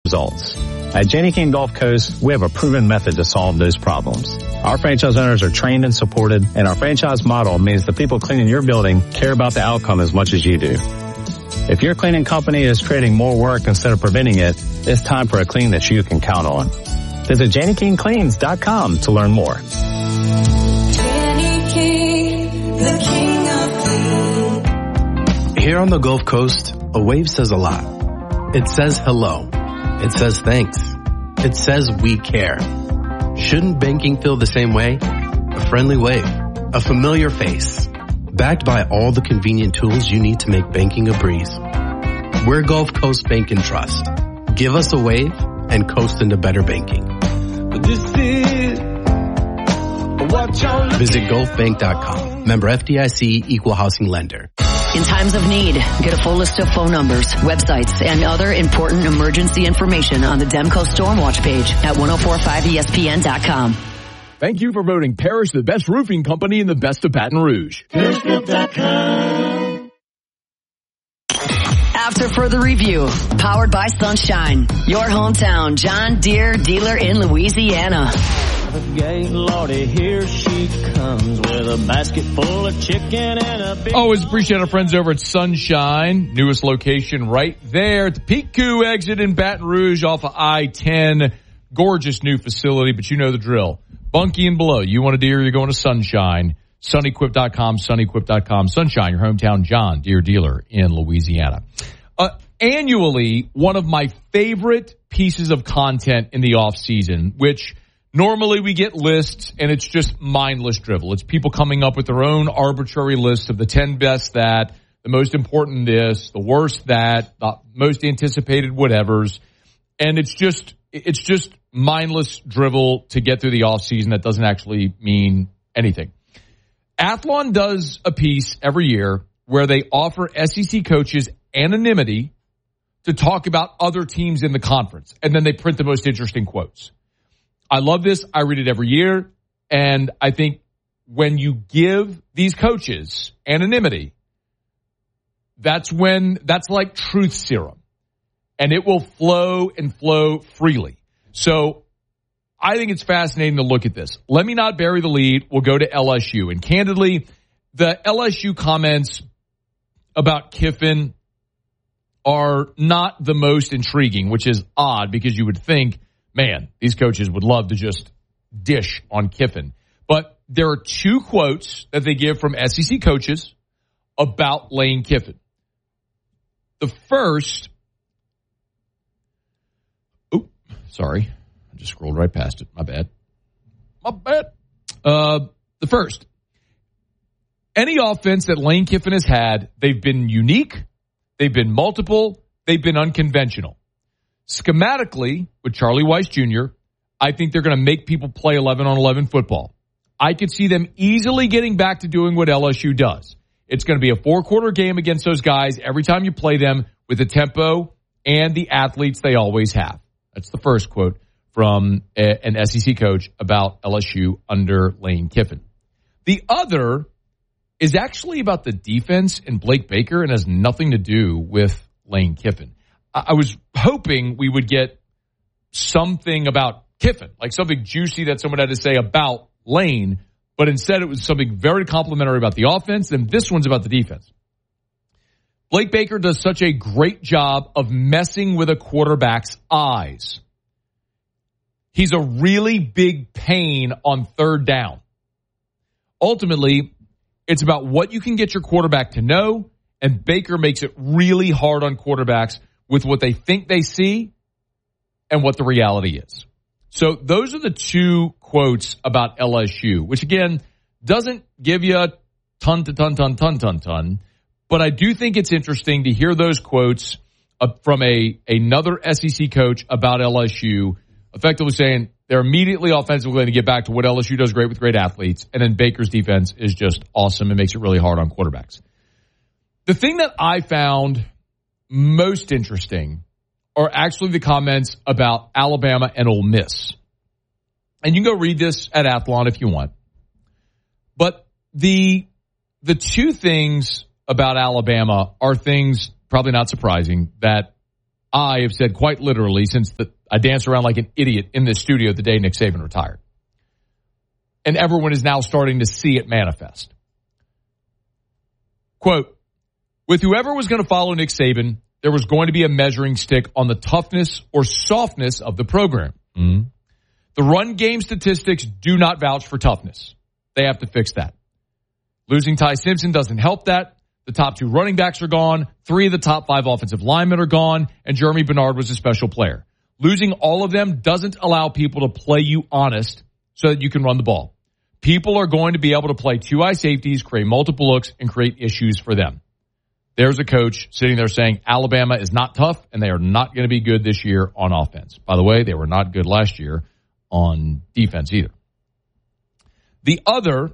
results. At Jenny King Gulf Coast, we have a proven method to solve those problems. Our franchise owners are trained and supported, and our franchise model means the people cleaning your building care about the outcome as much as you do. If your cleaning company is creating more work instead of preventing it, it's time for a clean that you can count on. Visit JannyKingCleans.com to learn more. Jenny King, the king of clean. Here on the Gulf Coast, a wave says a lot. It says hello. It says thanks. It says we care. Shouldn't banking feel the same way? A friendly wave. A familiar face. Backed by all the convenient tools you need to make banking a breeze. We're Gulf Coast Bank and Trust. Give us a wave and coast into better banking. Visit gulfbank.com. Member FDIC, Equal Housing Lender. In times of need, get a full list of phone numbers, websites, and other important emergency information on the Demco Stormwatch page at 1045ESPN.com. Thank you for voting Parrish the best roofing company in the best of Baton Rouge. Parrishgroup.com. After further review, powered by Sunshine, your hometown John Deere dealer in Louisiana. The gate, Lordy, here she comes with a basket full of chicken and a big... Always appreciate our friends over at Sunshine. Newest location right there at the Piku exit in Baton Rouge off of I-10. Gorgeous new facility, but you know the drill. Bunkie and below. You want a Deere, you're going to Sunshine. Sunequip.com, Sunequip.com. Sunshine, your hometown John Deere dealer in Louisiana. Annually, one of my favorite pieces of content in the off season, which normally we get lists and it's just mindless drivel. It's people coming up with their own arbitrary list of the 10 best that, the most important this, the worst that, the most anticipated whatevers. And it's just mindless drivel to get through the off season that doesn't actually mean anything. Athlon does a piece every year where they offer SEC coaches anonymity to talk about other teams in the conference. And then they print the most interesting quotes. I love this. I read it every year. And I think when you give these coaches anonymity, that's like truth serum. And it will flow and flow freely. So I think it's fascinating to look at this. Let me not bury the lead. We'll go to LSU. And candidly, the LSU comments about Kiffin are not the most intriguing, which is odd because you would think, man, these coaches would love to just dish on Kiffin. But there are two quotes that they give from SEC coaches about Lane Kiffin. The first, sorry, I just scrolled right past it. My bad. The first, any offense that Lane Kiffin has had, they've been unique, they've been multiple, they've been unconventional. Schematically, with Charlie Weiss Jr., I think they're going to make people play 11-on-11 football. I could see them easily getting back to doing what LSU does. It's going to be a 4-quarter game against those guys every time you play them with the tempo and the athletes they always have. That's the first quote from an SEC coach about LSU under Lane Kiffin. The other is actually about the defense and Blake Baker and has nothing to do with Lane Kiffin. I was hoping we would get something about Kiffin, like something juicy that someone had to say about Lane, but instead it was something very complimentary about the offense, and this one's about the defense. Blake Baker does such a great job of messing with a quarterback's eyes. He's a really big pain on third down. Ultimately, it's about what you can get your quarterback to know, and Baker makes it really hard on quarterbacks with what they think they see and what the reality is. So those are the two quotes about LSU, which again, doesn't give you a ton, but I do think it's interesting to hear those quotes from another SEC coach about LSU, effectively saying they're immediately offensively going to get back to what LSU does great with great athletes, and then Baker's defense is just awesome and makes it really hard on quarterbacks. The thing that I found most interesting are actually the comments about Alabama and Ole Miss. And you can go read this at Athlon if you want. But the two things about Alabama are things, probably not surprising, that I have said quite literally since I danced around like an idiot in this studio the day Nick Saban retired. And everyone is now starting to see it manifest. Quote, with whoever was going to follow Nick Saban, there was going to be a measuring stick on the toughness or softness of the program. Mm-hmm. The run game statistics do not vouch for toughness. They have to fix that. Losing Ty Simpson doesn't help that. The top 2 running backs are gone. 3 of the top 5 offensive linemen are gone. And Jeremy Bernard was a special player. Losing all of them doesn't allow people to play you honest so that you can run the ball. People are going to be able to play 2 high safeties, create multiple looks, and create issues for them. There's a coach sitting there saying Alabama is not tough, and they are not going to be good this year on offense. By the way, they were not good last year on defense either. The other,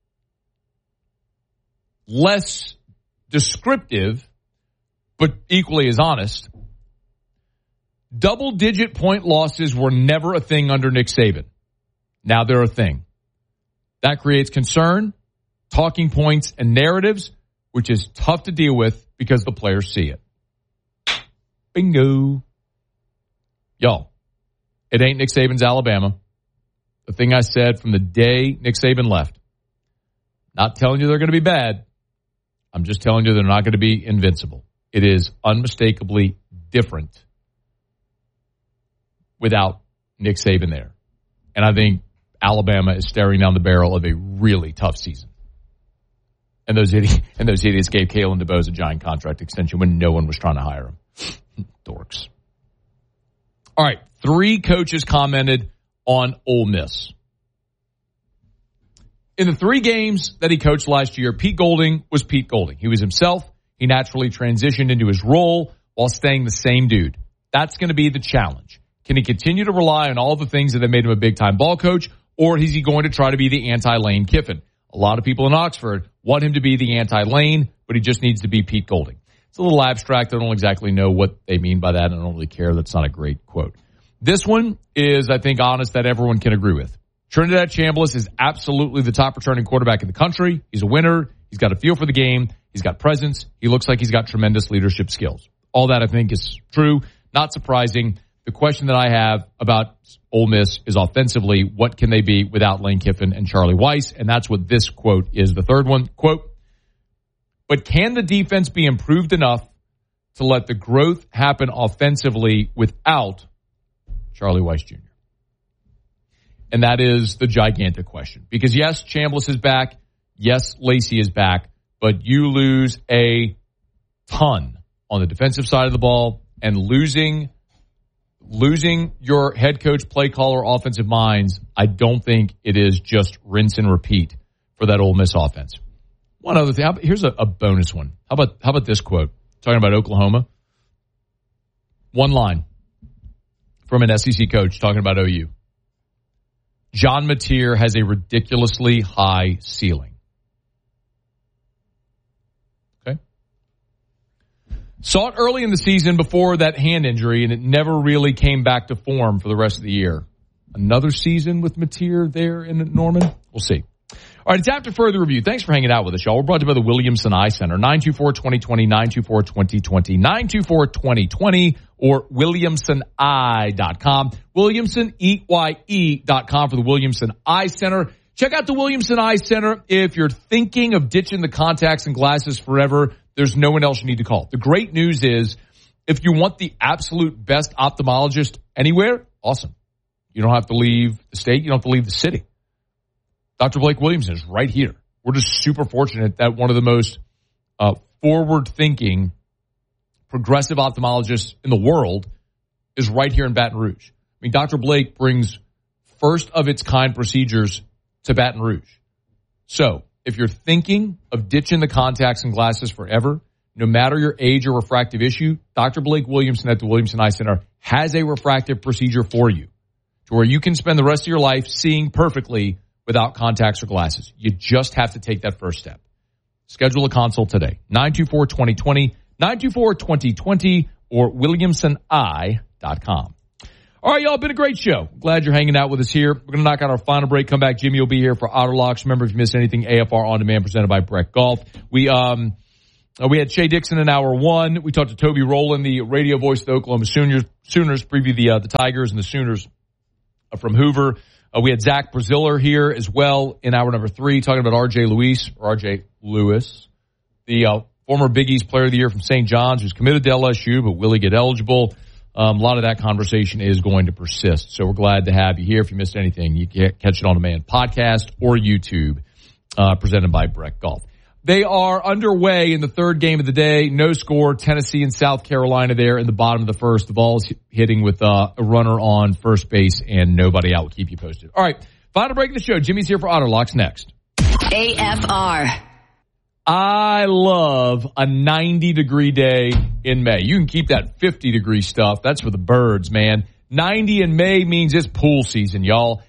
less descriptive, but equally as honest, double-digit point losses were never a thing under Nick Saban. Now they're a thing. That creates concern, talking points, and narratives, which is tough to deal with because the players see it. Bingo. Y'all, it ain't Nick Saban's Alabama. The thing I said from the day Nick Saban left. Not telling you they're going to be bad. I'm just telling you they're not going to be invincible. It is unmistakably different without Nick Saban there. And I think Alabama is staring down the barrel of a really tough season. And those idiots gave Kalen DeBose a giant contract extension when no one was trying to hire him. Dorks. All right, 3 coaches commented on Ole Miss. In the 3 games that he coached last year, Pete Golding was Pete Golding. He was himself. He naturally transitioned into his role while staying the same dude. That's going to be the challenge. Can he continue to rely on all the things that have made him a big-time ball coach, or is he going to try to be the anti-Lane Kiffin? A lot of people in Oxford want him to be the anti-Lane, but he just needs to be Pete Golding. It's a little abstract. I don't exactly know what they mean by that, and I don't really care. That's not a great quote. This one is, I think, honest that everyone can agree with. Trinidad Chambliss is absolutely the top returning quarterback in the country. He's a winner. He's got a feel for the game. He's got presence. He looks like he's got tremendous leadership skills. All that, I think, is true. Not surprising. The question that I have about Ole Miss is offensively, what can they be without Lane Kiffin and Charlie Weiss? And that's what this quote is. The third one, quote, but can the defense be improved enough to let the growth happen offensively without Charlie Weiss Jr.? And that is the gigantic question. Because, yes, Chambliss is back. Yes, Lacey is back. But you lose a ton on the defensive side of the ball, and losing your head coach, play caller, offensive minds, I don't think it is just rinse and repeat for that Ole Miss offense. One other thing. Here's a bonus one. How about this quote? Talking about Oklahoma. One line from an SEC coach talking about OU. John Mateer has a ridiculously high ceiling. Okay. Saw it early in the season before that hand injury, and it never really came back to form for the rest of the year. Another season with Mateer there in Norman? We'll see. All right, it's after further review. Thanks for hanging out with us, y'all. We're brought to you by the Williamson Eye Center. 924-2020, 924-2020, 924-2020, or WilliamsonEye.com. Williamson, EYE.com for the Williamson Eye Center. Check out the Williamson Eye Center. If you're thinking of ditching the contacts and glasses forever, there's no one else you need to call. The great news is, if you want the absolute best ophthalmologist anywhere, awesome. You don't have to leave the state. You don't have to leave the city. Dr. Blake Williamson is right here. We're just super fortunate that one of the most forward-thinking, progressive ophthalmologists in the world is right here in Baton Rouge. I mean, Dr. Blake brings first-of-its-kind procedures to Baton Rouge. So, if you're thinking of ditching the contacts and glasses forever, no matter your age or refractive issue, Dr. Blake Williamson at the Williamson Eye Center has a refractive procedure for you to where you can spend the rest of your life seeing perfectly without contacts or glasses. You just have to take that first step. Schedule a consult today. 924-2020, 924-2020, or WilliamsonEye.com. All right, y'all, been a great show. Glad you're hanging out with us here. We're going to knock out our final break. Come back. Jimmy will be here for Auto Locks. Remember, if you miss anything, AFR On Demand presented by Breck Golf. We We had Shea Dixon in hour one. We talked to Toby Rowland, the radio voice of the Oklahoma Sooners, preview the Tigers and the Sooners from Hoover. We had Zach Braziller here as well in hour number 3, talking about R.J. Lewis, the former Big East Player of the Year from St. John's, who's committed to LSU, but will he get eligible? A lot of that conversation is going to persist. So we're glad to have you here. If you missed anything, you can catch it on demand podcast or YouTube, presented by Breck Golf. They are underway in the third game of the day. No score. Tennessee and South Carolina there in the bottom of the first. The ball is hitting with a runner on first base and nobody out. We'll keep you posted. All right. Final break of the show. Jimmy's here for Auto Locks next. AFR. I love a 90-degree day in May. You can keep that 50-degree stuff. That's for the birds, man. 90 in May means it's pool season, y'all.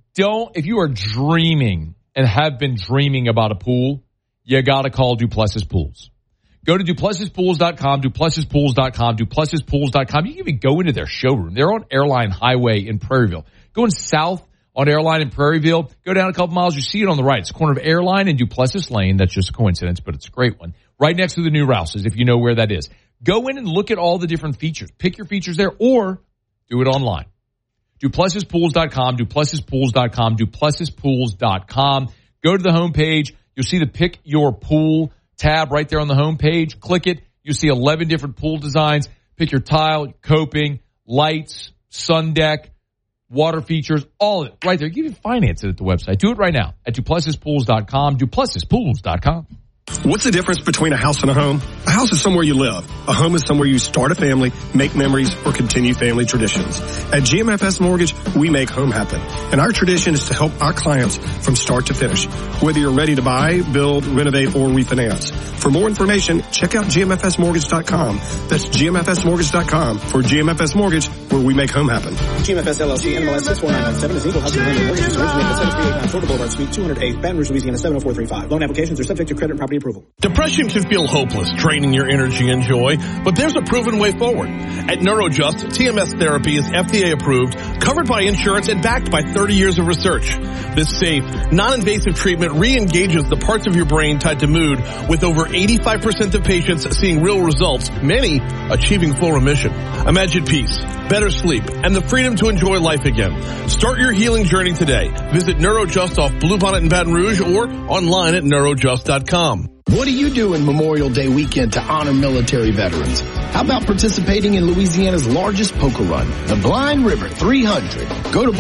If you are dreaming and have been dreaming about a pool, you got to call Duplessis Pools. Go to DuplessisPools.com, DuplessisPools.com, DuplessisPools.com. You can even go into their showroom. They're on Airline Highway in Prairieville. Going south on Airline in Prairieville, go down a couple miles, you see it on the right. It's the corner of Airline and Duplessis Lane. That's just a coincidence, but it's a great one. Right next to the new Rouse's, if you know where that is. Go in and look at all the different features. Pick your features there or do it online. DuplessisPools.com, DuplessisPools.com, DuplessisPools.com. Go to the homepage. You'll see the Pick Your Pool tab right there on the homepage. Click it. You'll see 11 different pool designs. Pick your tile, coping, lights, sun deck, water features, all of it right there. You can even finance it at the website. Do it right now at DuplessisPools.com, DuplessisPools.com. What's the difference between a house and a home? A house is somewhere you live. A home is somewhere you start a family, make memories, or continue family traditions. At GMFS Mortgage, we make home happen. And our tradition is to help our clients from start to finish, whether you're ready to buy, build, renovate, or refinance. For more information, check out GMFSmortgage.com. That's GMFSmortgage.com for GMFS Mortgage, where we make home happen. GMFS LLC, NMLS 64997 is equal housing lender. Mortgage is originated at 7389 Florida Boulevard, Suite 208, Baton Rouge, Louisiana 70435. Loan applications are subject to credit and property approval. Depression can feel hopeless, draining your energy and joy, but there's a proven way forward. At NeuroJust, TMS therapy is FDA approved, covered by insurance, and backed by 30 years of research. This safe, non-invasive treatment re-engages the parts of your brain tied to mood, with over 85% of patients seeing real results, many achieving full remission. Imagine peace, better sleep, and the freedom to enjoy life again. Start your healing journey today. Visit NeuroJust off Bluebonnet in Baton Rouge or online at neurojust.com. What do you do in Memorial Day weekend to honor military veterans? How about participating in Louisiana's largest poker run, the Blind River 300? Go to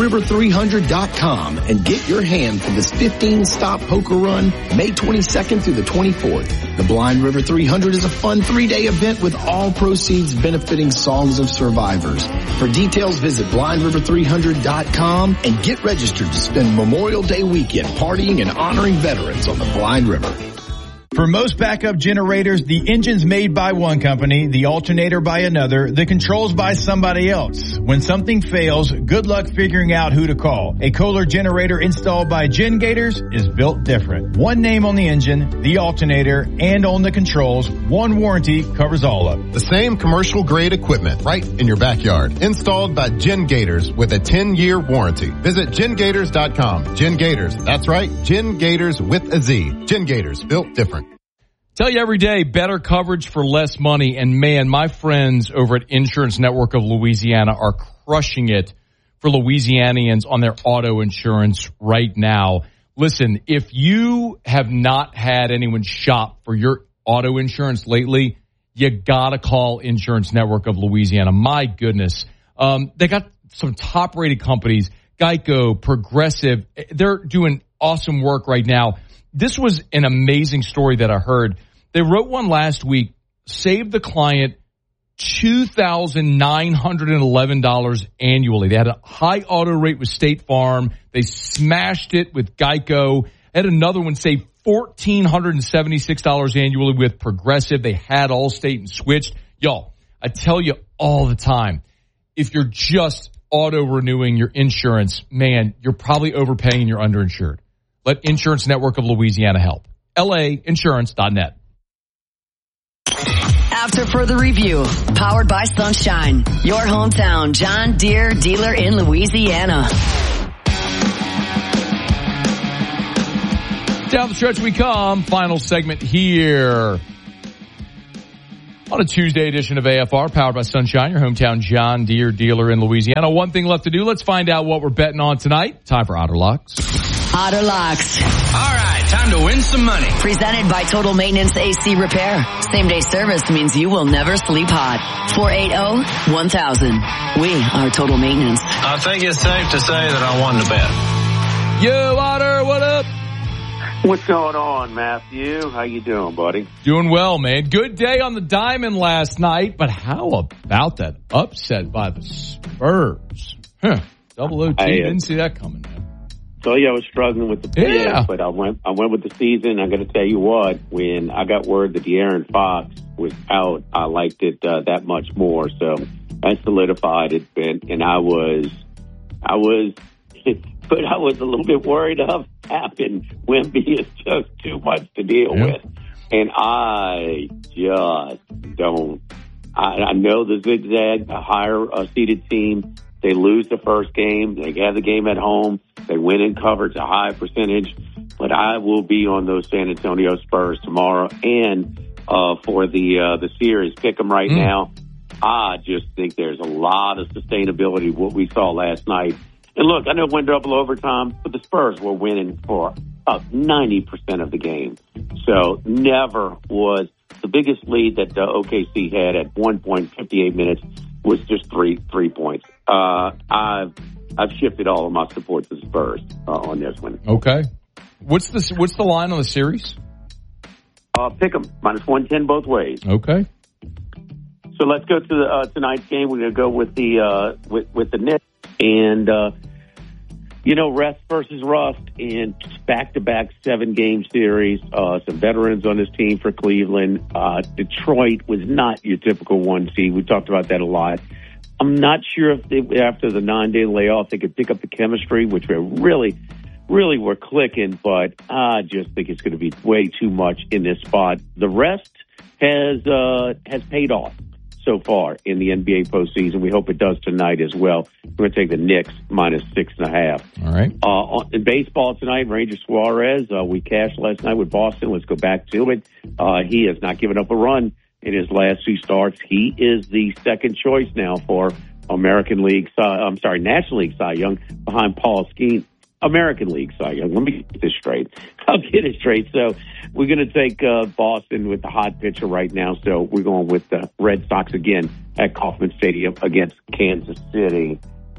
blindriver300.com and get your hand for this 15-stop poker run, May 22nd through the 24th. The Blind River 300 is a fun 3-day event with all proceeds benefiting Songs of Survivors. For details, visit blindriver300.com and get registered to spend Memorial Day weekend partying and honoring veterans on the Blind River. For most backup generators, the engine's made by one company, the alternator by another, the controls by somebody else. When something fails, good luck figuring out who to call. A Kohler generator installed by GenGators is built different. One name on the engine, the alternator, and on the controls. One warranty covers all of it. The same commercial grade equipment right in your backyard. Installed by GenGators with a 10-year warranty. Visit GenGators.com. GenGators, that's right, GenGators with a Z. GenGators, built different. Tell you every day, better coverage for less money. And man, my friends over at Insurance Network of Louisiana are crushing it for Louisianians on their auto insurance right now. Listen, if you have not had anyone shop for your auto insurance lately, you gotta call Insurance Network of Louisiana. My goodness. They got some top rated companies, Geico, Progressive. They're doing awesome work right now. This was an amazing story that I heard. They wrote one last week, saved the client $2,911 annually. They had a high auto rate with State Farm. They smashed it with Geico. They had another one save $1,476 annually with Progressive. They had Allstate and switched. Y'all, I tell you all the time, if you're just auto renewing your insurance, man, you're probably overpaying and you're underinsured. Let Insurance Network of Louisiana help. LAinsurance.net. After further review, powered by Sunshine, your hometown John Deere dealer in Louisiana. Down the stretch we come. Final segment here On a Tuesday edition of AFR, powered by Sunshine, your hometown John Deere dealer in Louisiana. One thing left to do. Let's find out what we're betting on tonight. Time for Otter Locks. Otter Locks. All right, time to win some money. Presented by Total Maintenance AC Repair. Same day service means you will never sleep hot. 480-1000. We are Total Maintenance. I think it's safe to say that I won the bet. Yo, Otter, what up? What's going on, Matthew? How you doing, buddy? Doing well, man. Good day on the diamond last night, but how about that upset by the Spurs? Double OT, didn't see that coming, man. So yeah, I was struggling with the pick, but I went with the season. I got to tell you what, when I got word that De'Aaron Fox was out, I liked it that much more. So I solidified it, and I was, but I was a little bit worried of happened. Wemby is just too much to deal with, and I just don't. I know the zigzag, a higher seeded team. They lose the first game. They have the game at home. They win in coverage, a high percentage. But I will be on those San Antonio Spurs tomorrow. And for the series, pick them right now. I just think there's a lot of sustainability what we saw last night. And look, I know it went double overtime, but the Spurs were winning for 90% of the game. So never was the biggest lead that OKC had at 1.58 minutes was just three points. I've shifted all of my support to the Spurs on this one. Okay. What's the line on the series? Pick them -110 both ways. Okay. So let's go to tonight's game. We're going to go with the Knicks and rest versus rust in back-to-back 7-game series. Some veterans on this team for Cleveland. Detroit was not your typical 1 seed. We talked about that a lot. I'm not sure if after the 9-day layoff they could pick up the chemistry, which we really were clicking, but I just think it's going to be way too much in this spot. The rest has paid off so far in the NBA postseason. We hope it does tonight as well. We're going to take the Knicks -6.5. All right. In baseball tonight, Ranger Suarez, we cashed last night with Boston. Let's go back to it. He has not given up a run in his last 2 starts. He is the second choice now for National League Cy Young behind Paul Skeens. American League Cy Young. Let me get this straight. I'll get it straight. So we're going to take Boston with the hot pitcher right now. So we're going with the Red Sox again at Kauffman Stadium against Kansas City.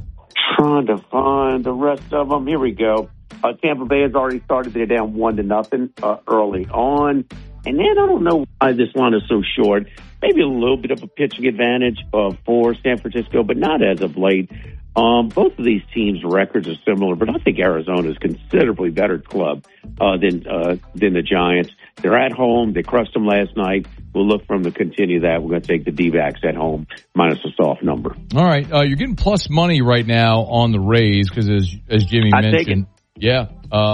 Trying to find the rest of them. Here we go. Tampa Bay has already started. They're down 1-0 early on. And then I don't know why this line is so short. Maybe a little bit of a pitching advantage for San Francisco, but not as of late. Both of these teams' records are similar, but I think Arizona is a considerably better club than the Giants. They're at home. They crushed them last night. We'll look for them to continue that. We're going to take the D-backs at home minus a soft number. All right. You're getting plus money right now on the Rays because as Jimmy mentioned. Yeah.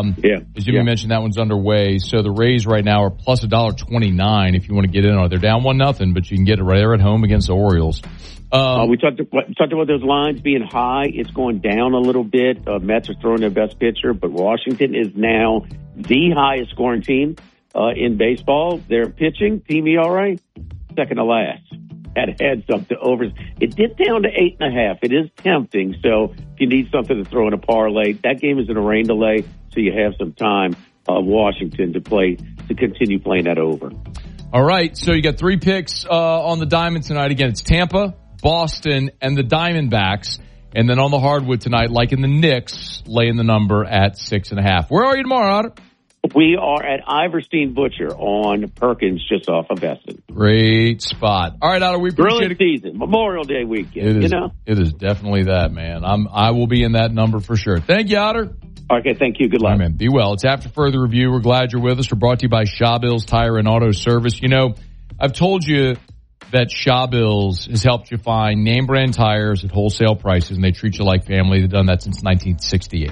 As Jimmy mentioned, that one's underway. So the Rays right now are plus $1.29 if you want to get in on it. They're down 1-0, but you can get it right there at home against the Orioles. We talked about those lines being high. It's going down a little bit. Mets are throwing their best pitcher, but Washington is now the highest scoring team in baseball. Their pitching, team ERA, second to last. That adds up to overs. It dipped down to 8.5. It is tempting. So if you need something to throw in a parlay, that game is in a rain delay, so you have some time. Washington to continue playing that over. All right. So you got 3 picks on the diamond tonight. Again, it's Tampa, Boston, and the Diamondbacks. And then on the hardwood tonight, like in the Knicks, laying the number at 6.5. Where are you tomorrow, Otter? We are at Iverstein Butcher on Perkins, just off of Eston. Great spot. All right, Otter, we appreciate it. Season, Memorial Day weekend. It is definitely that, man. I will be in that number for sure. Thank you, Otter. Okay, thank you. Good luck. All right, man. Be well. It's After Further Review. We're glad you're with us. We're brought to you by Shaw Bills Tire and Auto Service. You know, I've told you that Shaw Bills has helped you find name brand tires at wholesale prices, and they treat you like family. They've done that since 1968.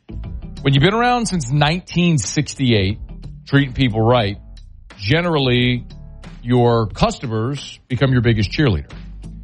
When you've been around since 1968, treating people right, generally your customers become your biggest cheerleader.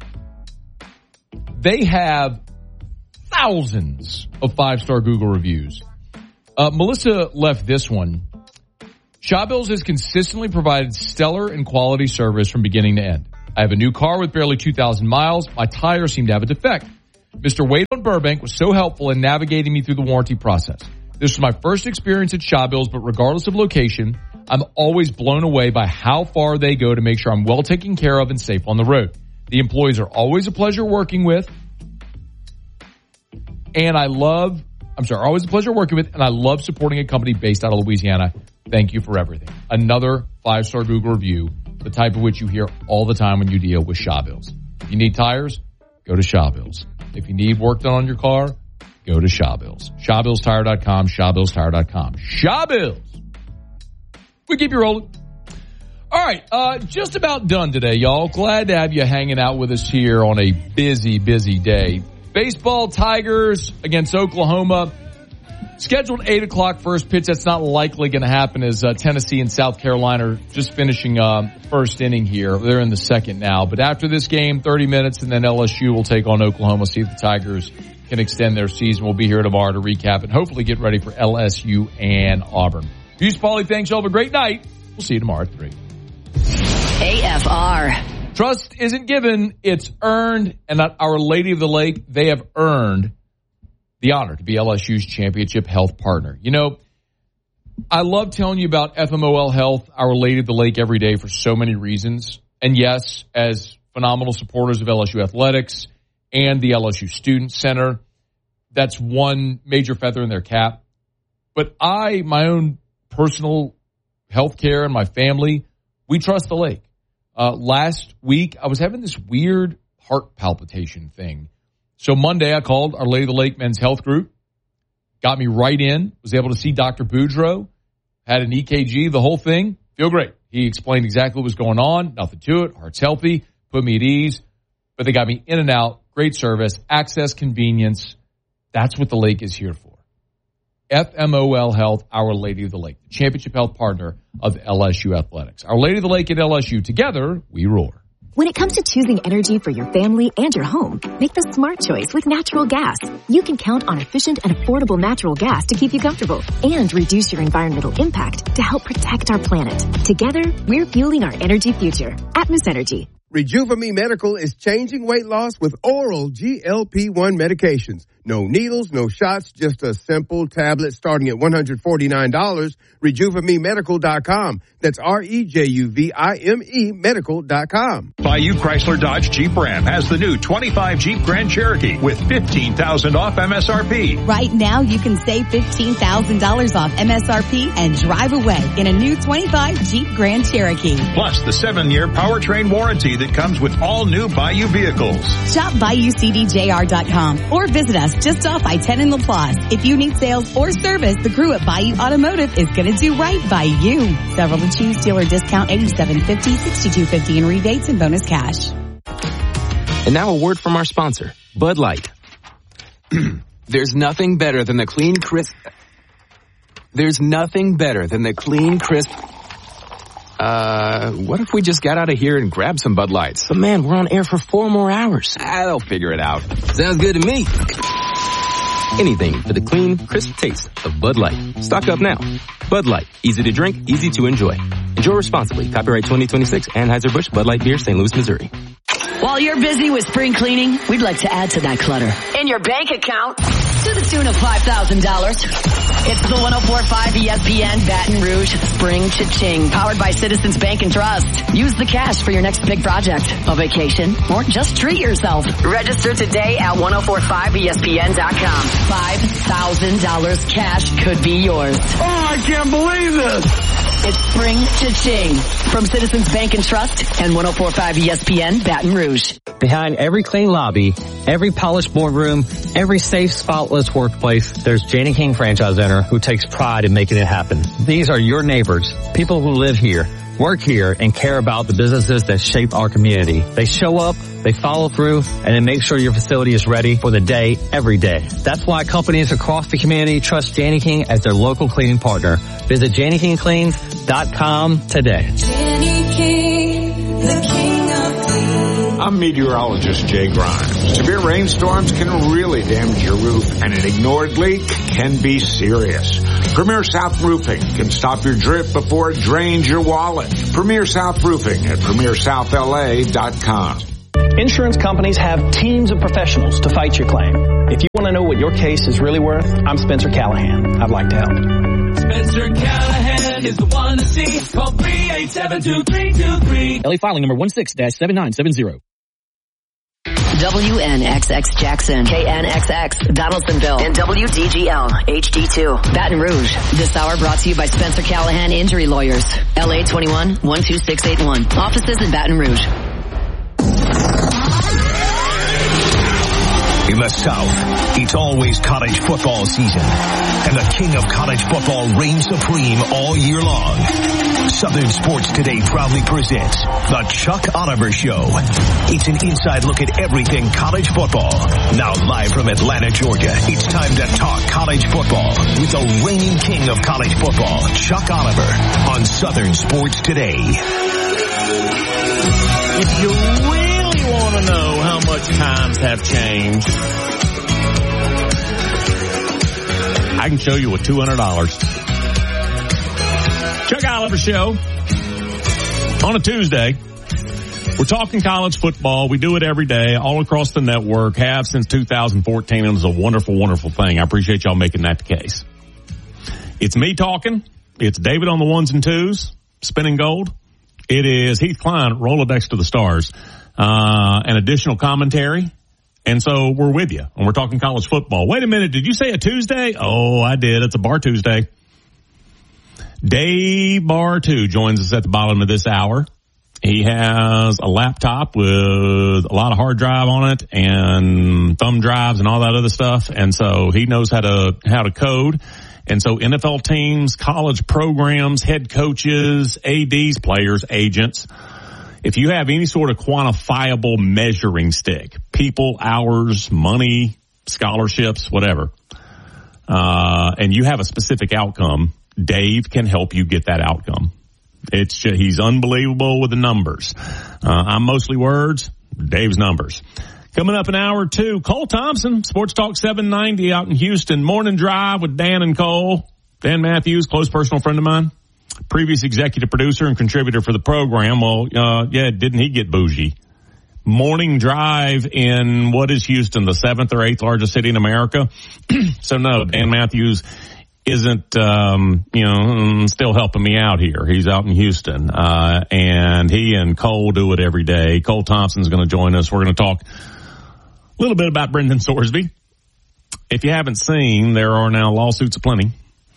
They have thousands of 5-star Google reviews. Melissa left this one. Shaw Bills has consistently provided stellar and quality service from beginning to end. I have a new car with barely 2,000 miles. My tires seem to have a defect. Mr. Wade on Burbank was so helpful in navigating me through the warranty process. This was my first experience at Shawbills, but regardless of location, I'm always blown away by how far they go to make sure I'm well taken care of and safe on the road. The employees are always a pleasure working with. Always a pleasure working with, and I love supporting a company based out of Louisiana. Thank you for everything. Another 5-star Google review, the type of which you hear all the time when you deal with Shawbills. If you need tires, go to Shawbills. If you need work done on your car, go to Shawbills. ShawBillsTire.com, ShawBillsTire.com. Shawbills! We keep you rolling. All right, just about done today, y'all. Glad to have you hanging out with us here on a busy, busy day. Baseball, Tigers against Oklahoma. Scheduled 8 o'clock first pitch. That's not likely going to happen as Tennessee and South Carolina are just finishing first inning here. They're in the second now. But after this game, 30 minutes, and then LSU will take on Oklahoma, see if the Tigers can extend their season. We'll be here tomorrow to recap and hopefully get ready for LSU and Auburn. Hughes, Paulie, thanks y'all. Have a great night. We'll see you tomorrow at 3. AFR. Trust isn't given, it's earned, and at Our Lady of the Lake, they have earned the honor to be LSU's championship health partner. You know, I love telling you about FMOL Health, Our Lady of the Lake, every day for so many reasons. And yes, as phenomenal supporters of LSU athletics and the LSU Student Center, that's one major feather in their cap. But my own personal health care and my family, we trust the lake. Last week, I was having this weird heart palpitation thing. So Monday, I called Our Lady of the Lake Men's Health Group, got me right in, was able to see Dr. Boudreaux, had an EKG, the whole thing. Feel great. He explained exactly what was going on, nothing to it, heart's healthy, put me at ease. But they got me in and out, great service, access, convenience. That's what the lake is here for. FMOL Health, Our Lady of the Lake, the championship health partner of LSU Athletics. Our Lady of the Lake and LSU, together, we roar. When it comes to choosing energy for your family and your home, make the smart choice with natural gas. You can count on efficient and affordable natural gas to keep you comfortable and reduce your environmental impact to help protect our planet. Together, we're fueling our energy future. Atmos Energy. Rejuva-Me Medical is changing weight loss with oral GLP-1 medications. No needles, no shots, just a simple tablet starting at $149. RejuvaMeMedical.com. That's ReJuvime Medical.com. Bayou Chrysler Dodge Jeep Ram has the new 25 Jeep Grand Cherokee with $15,000 off MSRP. Right now, you can save $15,000 off MSRP and drive away in a new 25 Jeep Grand Cherokee. Plus the 7-year powertrain warranty that comes with all new Bayou vehicles. Shop BayouCDJR.com or visit us just off I-10 in LaPlace. If you need sales or service, the crew at Bayou Automotive is going to do right by you. Several to choose, dealer discount $87.50, $62.50 in rebates and bonus cash. And now a word from our sponsor, Bud Light. There's nothing better than the clean, crisp... what if we just got out of here and grabbed some Bud Lights? But man, we're on air for 4 more hours. They'll figure it out. Sounds good to me. Anything for the clean, crisp taste of Bud Light. Stock up now. Bud Light. Easy to drink, easy to enjoy. Enjoy responsibly. Copyright 2026, Anheuser-Busch, Bud Light Beer, St. Louis, Missouri. While you're busy with spring cleaning, we'd like to add to that clutter in your bank account to the tune of $5,000. It's the 104.5 ESPN Baton Rouge Spring Cha-Ching, powered by Citizens Bank and Trust. Use the cash for your next big project, a vacation, or just treat yourself. Register today at 1045ESPN.com. $5,000 cash could be yours. Oh, I can't believe this! It's Spring Cha-Ching from Citizens Bank and Trust and 104.5 ESPN Baton Rouge. Behind every clean lobby, every polished boardroom, every safe, spotless workplace, there's Janie King Franchise Center who takes pride in making it happen. These are your neighbors, people who live here, work here, and care about the businesses that shape our community. They show up, they follow through, and they make sure your facility is ready for the day, every day. That's why companies across the community trust Janie King as their local cleaning partner. Visit JannieKingCleans.com today. Janie King, the king of clean. I'm meteorologist Jay Grimes. Severe rainstorms can really damage your roof, and an ignored leak can be serious. Premier South Roofing can stop your drip before it drains your wallet. Premier South Roofing at PremierSouthLA.com. Insurance companies have teams of professionals to fight your claim. If you want to know what your case is really worth, I'm Spencer Callahan. I'd like to help. Spencer Callahan is the one to see. Call 387-2323. LA filing number 16-7970. WNXX Jackson, KNXX Donaldsonville, and WDGL HD2 Baton Rouge. This hour brought to you by Spencer Callahan Injury Lawyers. LA 21-12681. Offices in Baton Rouge. In the South, it's always college football season, and the king of college football reigns supreme all year long. Southern Sports Today proudly presents The Chuck Oliver Show. It's an inside look at everything college football. Now live from Atlanta, Georgia, it's time to talk college football with the reigning king of college football, Chuck Oliver, on Southern Sports Today. If you really want to know how much times have changed, I can show you with $200. Chuck Oliver Show on a Tuesday. We're talking college football. We do it every day all across the network, have since 2014. It was a wonderful, wonderful thing. I appreciate y'all making that the case. It's me talking. It's David on the ones and twos, spinning gold. It is Heath Klein, Rolodex to the Stars, and additional commentary. And so we're with you, and we're talking college football. Wait a minute, did you say a Tuesday? Oh, I did. It's a Bar Tuesday. Dave Bartu joins us at the bottom of this hour. He has a laptop with a lot of hard drive on it and thumb drives and all that other stuff. And so he knows how to code. And so NFL teams, college programs, head coaches, ADs, players, agents, if you have any sort of quantifiable measuring stick, people, hours, money, scholarships, whatever, and you have a specific outcome, Dave can help you get that outcome. It's just, he's unbelievable with the numbers. I'm mostly words, Dave's numbers. Coming up in hour two, Cole Thompson, Sports Talk 790 out in Houston. Morning Drive with Dan and Cole. Dan Matthews, close personal friend of mine. Previous executive producer and contributor for the program. Well, didn't he get bougie? Morning Drive in what is Houston, the 7th or 8th largest city in America? So no, Dan Matthews isn't, still helping me out here. He's out in Houston. And he and Cole do it every day. Cole Thompson's going to join us. We're going to talk a little bit about Brendan Sorsby. If you haven't seen, there are now lawsuits aplenty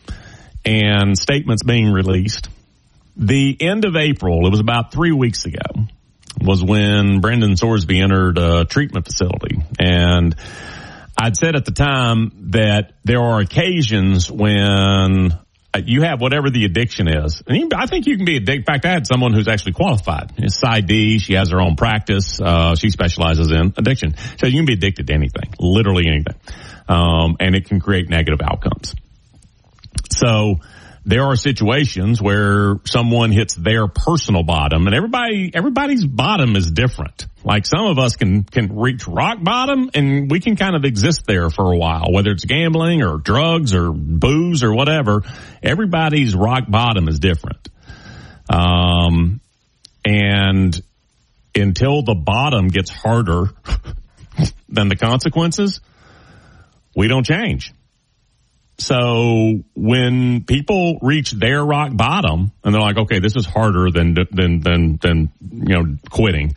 and statements being released. The end of April, it was about 3 weeks ago, was when Brendan Sorsby entered a treatment facility. And I'd said at the time that there are occasions when you have whatever the addiction is. And I think you can be addicted. In fact, I had someone who's actually qualified. It's PsyD. She has her own practice. She specializes in addiction. So you can be addicted to anything, literally anything. And it can create negative outcomes. So there are situations where someone hits their personal bottom, and everybody's bottom is different. Like some of us can reach rock bottom and we can kind of exist there for a while, whether it's gambling or drugs or booze or whatever. Everybody's rock bottom is different. And until the bottom gets harder than the consequences, we don't change. So when people reach their rock bottom and they're like, okay, this is harder than quitting.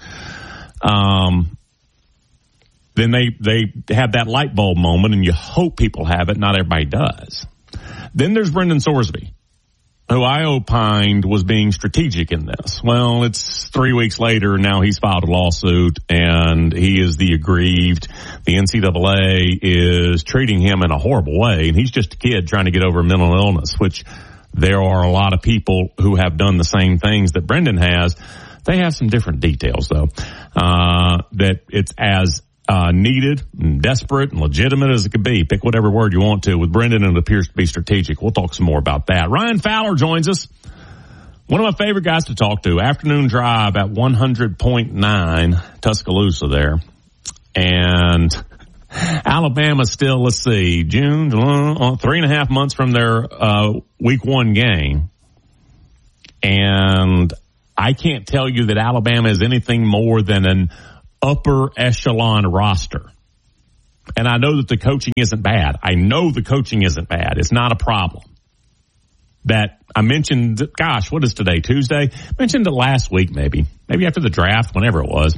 Then they have that light bulb moment, and you hope people have it. Not everybody does. Then there's Brendan Sorsby, who I opined was being strategic in this. Well, it's 3 weeks later, and now he's filed a lawsuit, and he is the aggrieved. The NCAA is treating him in a horrible way, and he's just a kid trying to get over mental illness, which there are a lot of people who have done the same things that Brendan has. They have some different details, though, that it's as needed and desperate and legitimate as it could be. Pick whatever word you want to. With Brendan, it appears to be strategic. We'll talk some more about that. Ryan Fowler joins us. One of my favorite guys to talk to. Afternoon drive at 100.9 Tuscaloosa there. And Alabama still, let's see, June, 3.5 months from their week 1 game. And I can't tell you that Alabama is anything more than an upper echelon roster. And I know that the coaching isn't bad. It's not a problem. That I mentioned, gosh, what is today? Tuesday? Mentioned it last week, maybe after the draft, whenever it was.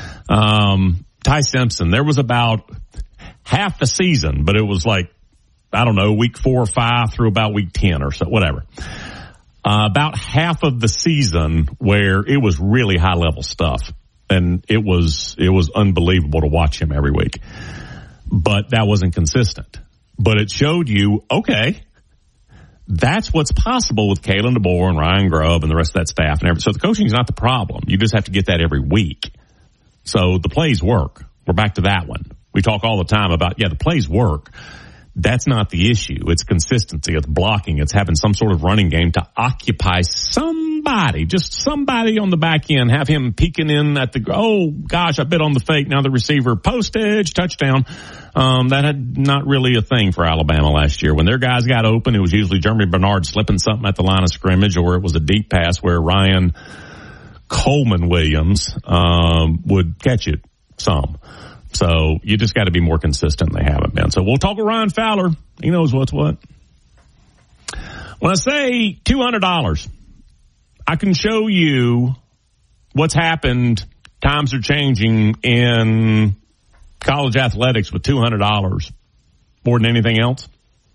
Ty Simpson, there was about half the season, but it was like, I don't know, week 4 or 5 through about week 10 or so, whatever. About half of the season where it was really high level stuff. And it was unbelievable to watch him every week. But that wasn't consistent. But it showed you, okay, that's what's possible with Kalen DeBoer and Ryan Grubb and the rest of that staff and everything. So the coaching is not the problem. You just have to get that every week. So the plays work. We're back to that one. We talk all the time about, the plays work. That's not the issue. It's consistency. It's blocking. It's having some sort of running game to occupy somebody, just somebody on the back end, have him peeking in at oh gosh, I bit on the fake. Now the receiver postage, touchdown. That had not really a thing for Alabama last year. When their guys got open, it was usually Jeremy Bernard slipping something at the line of scrimmage, or it was a deep pass where Ryan Coleman Williams, would catch it some. So you just got to be more consistent than they haven't been. So we'll talk with Ryan Fowler. He knows what's what. When I say $200, I can show you what's happened. Times are changing in college athletics with $200 more than anything else.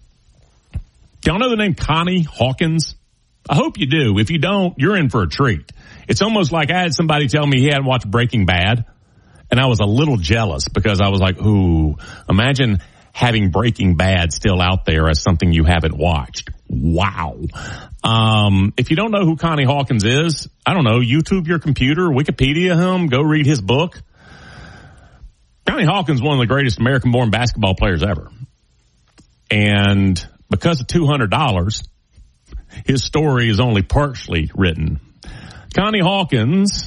Do y'all know the name Connie Hawkins? I hope you do. If you don't, you're in for a treat. It's almost like I had somebody tell me he hadn't watched Breaking Bad. And I was a little jealous because I was like, ooh, imagine having Breaking Bad still out there as something you haven't watched. Wow. If you don't know who Connie Hawkins is, I don't know, YouTube your computer, Wikipedia him, go read his book. Connie Hawkins, one of the greatest American-born basketball players ever. And because of $200, his story is only partially written. Connie Hawkins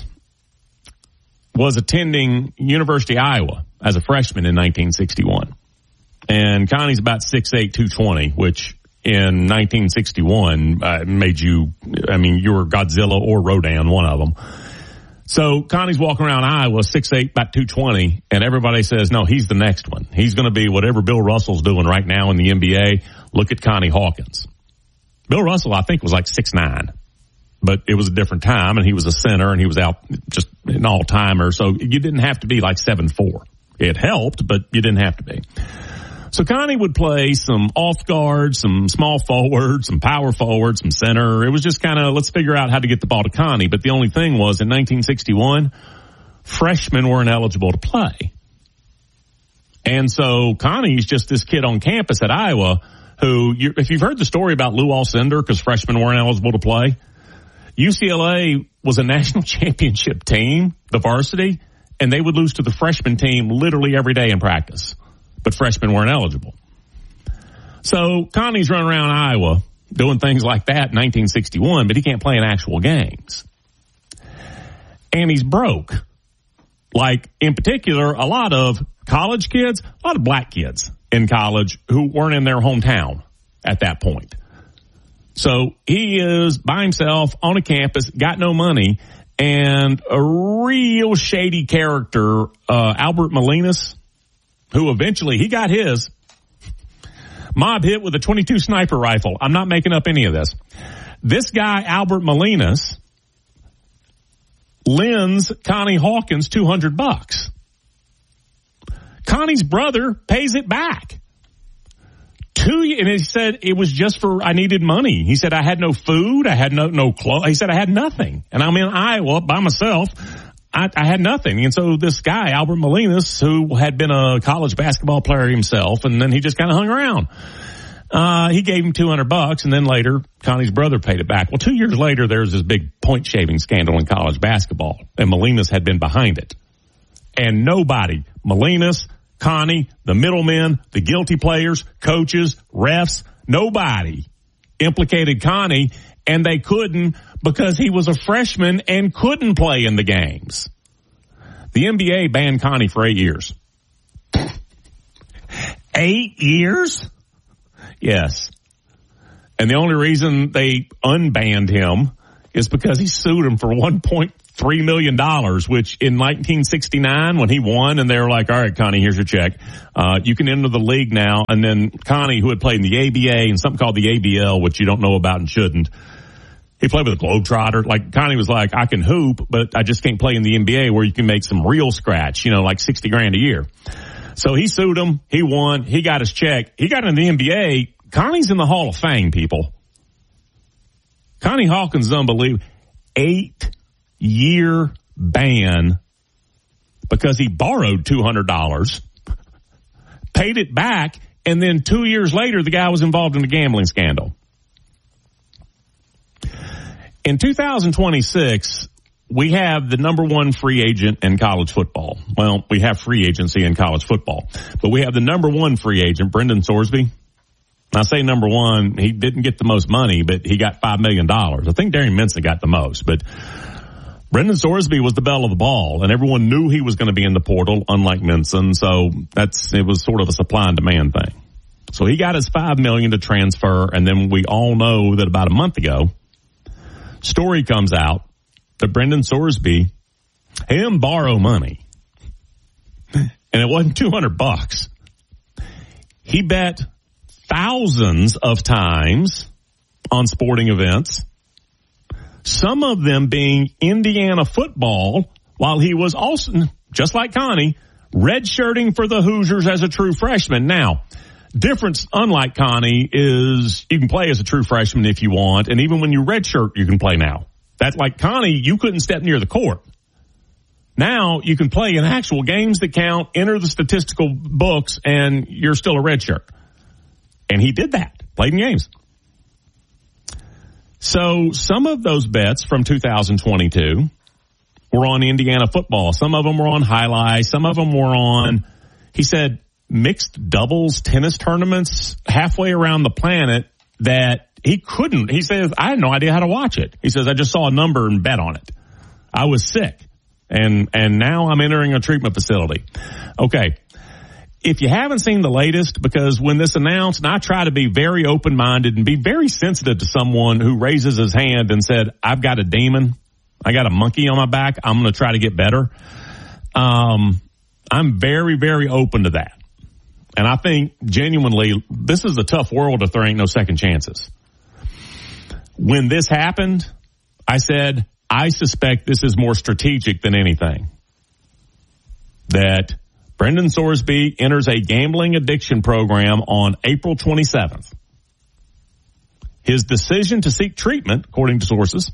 was attending University of Iowa as a freshman in 1961. And Connie's about 6'8", 220, which in 1961 made you, you were Godzilla or Rodan, one of them. So Connie's walking around Iowa, 6'8", about 220, and everybody says, no, he's the next one. He's going to be whatever Bill Russell's doing right now in the NBA. Look at Connie Hawkins. Bill Russell, I think, was like 6'9". But it was a different time, and he was a center, and he was out just an all-timer. So you didn't have to be like 7'4". It helped, but you didn't have to be. So Connie would play some off guard, some small forward, some power forward, some center. It was just kind of, let's figure out how to get the ball to Connie. But the only thing was, in 1961, freshmen weren't eligible to play. And so Connie's just this kid on campus at Iowa who, if you've heard the story about Lou Alcindor, because freshmen weren't eligible to play, UCLA was a national championship team, the varsity, and they would lose to the freshman team literally every day in practice. But freshmen weren't eligible. So Connie's running around Iowa doing things like that in 1961, but he can't play in actual games. And he's broke. Like, in particular, a lot of college kids, a lot of black kids in college who weren't in their hometown at that point. So he is by himself on a campus, got no money, and a real shady character, Albert Molinas, who eventually he got his mob hit with a .22 sniper rifle. I'm not making up any of this. This guy, Albert Molinas, lends Connie Hawkins $200. Connie's brother pays it back. And he said it was just for, I needed money. He said, I had no food. I had no clothes. He said, I had nothing. And I'm in Iowa by myself. I had nothing. And so this guy, Albert Molinas, who had been a college basketball player himself, and then he just kind of hung around. He gave him $200, and then later, Connie's brother paid it back. Well, 2 years later, there was this big point shaving scandal in college basketball, and Molinas had been behind it. And nobody, Molinas, Connie, the middlemen, the guilty players, coaches, refs, nobody implicated Connie, and they couldn't because he was a freshman and couldn't play in the games. The NBA banned Connie for 8 years. 8 years? Yes. And the only reason they unbanned him is because he sued him for $1.3 million, which in 1969 when he won and they were like, all right, Connie, here's your check. You can enter the league now. And then Connie, who had played in the ABA and something called the ABL, which you don't know about and shouldn't, he played with a Globetrotter. Like Connie was like, I can hoop, but I just can't play in the NBA where you can make some real scratch, like $60,000 a year. So he sued him. He won. He got his check. He got in the NBA. Connie's in the Hall of Fame, people. Connie Hawkins is unbelievable. 8-year ban because he borrowed $200, paid it back, and then 2 years later, the guy was involved in a gambling scandal. In 2026, we have the number one free agent in college football. Well, we have free agency in college football, but we have the number one free agent, Brendan Sorsby. I say number one, he didn't get the most money, but he got $5 million. I think Darian Minson got the most, but Brendan Sorsby was the belle of the ball, and everyone knew he was going to be in the portal, unlike Minson, so it was sort of a supply and demand thing. So he got his $5 million to transfer, and then we all know that about a month ago, story comes out that Brendan Sorsby, he didn't borrow money, and it wasn't $200. He bet thousands of times on sporting events, some of them being Indiana football, while he was also, just like Connie, redshirting for the Hoosiers as a true freshman. Now, difference, unlike Connie, is you can play as a true freshman if you want, and even when you redshirt, you can play now. That's like Connie, you couldn't step near the court. Now you can play in actual games that count, enter the statistical books, and you're still a redshirt. And he did that, played in games. So some of those bets from 2022 were on Indiana football. Some of them were on highlights. Some of them were on, he said, mixed doubles tennis tournaments halfway around the planet that he couldn't. He says, I had no idea how to watch it. He says, I just saw a number and bet on it. I was sick. And now I'm entering a treatment facility. Okay. If you haven't seen the latest, because when this announced, and I try to be very open-minded and be very sensitive to someone who raises his hand and said, I've got a demon, I got a monkey on my back, I'm going to try to get better. I'm very, very open to that. And I think genuinely, this is a tough world if there ain't no second chances. When this happened, I said, I suspect this is more strategic than anything. That Brendan Sorsby enters a gambling addiction program on April 27th. His decision to seek treatment, according to sources,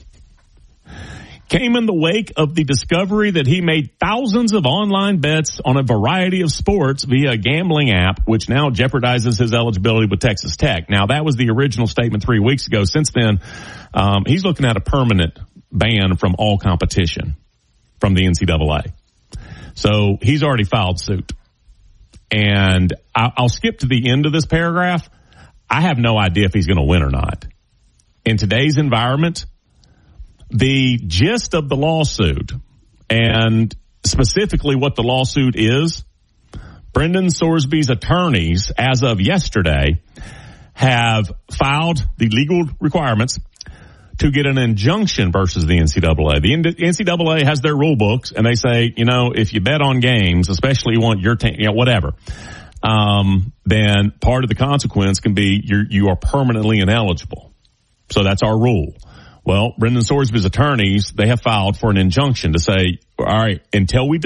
came in the wake of the discovery that he made thousands of online bets on a variety of sports via a gambling app, which now jeopardizes his eligibility with Texas Tech. Now, that was the original statement 3 weeks ago. Since then, he's looking at a permanent ban from all competition from the NCAA. So he's already filed suit. And I'll skip to the end of this paragraph. I have no idea if he's going to win or not. In today's environment, the gist of the lawsuit, and specifically what the lawsuit is, Brendan Sorsby's attorneys, as of yesterday, have filed the legal requirements to get an injunction versus the NCAA. The NCAA has their rule books, and they say, if you bet on games, especially you want your team, whatever, then part of the consequence can be you are permanently ineligible. So that's our rule. Well, Brendan Sorsby's attorneys, they have filed for an injunction to say, all right, until we